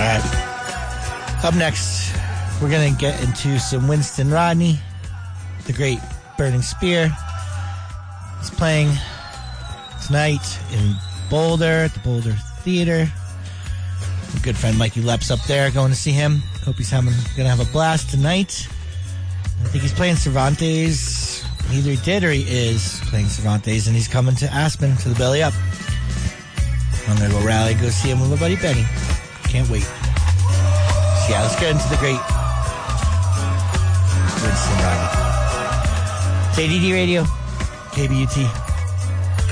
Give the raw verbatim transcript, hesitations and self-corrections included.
right. Up next, we're going to get into some Winston Rodney, the great Burning Spear. He's playing tonight in Boulder at the Boulder Theater. My good friend Mikey Lepp's up there going to see him. Hope he's having going to have a blast tonight. I think he's playing Cervantes. Either he did or he is playing Cervantes, and he's coming to Aspen to the Belly Up. I'm going to go rally, go see him with my buddy Benny. Can't wait. So yeah, let's get into the great Winston Rodney. It's A D D Radio, K B U T.